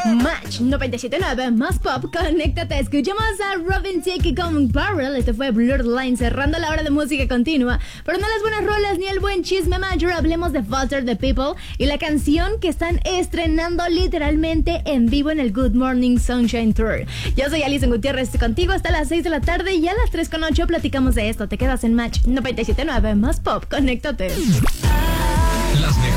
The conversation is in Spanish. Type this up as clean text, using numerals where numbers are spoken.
Match 97.9, más pop, conéctate. Escuchamos a Robin Thicke con Barrel. Este fue Blurred Line, cerrando la hora de música continua. Pero no las buenas rolas ni el buen chisme mayor. Hablemos de Foster the People y la canción que están estrenando literalmente en vivo en el Good Morning Sunshine Tour. Yo soy Alison Gutiérrez, contigo hasta las 6 de la tarde y a las 3:08 platicamos de esto. Te quedas en Match 97.9, más pop, conéctate. Las mejores